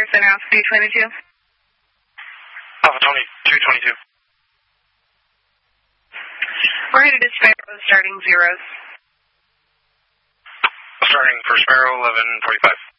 Center Alpha 222. Alpha 222. We're headed to Sparrow, starting zeros. Starting for Sparrow, 11:45.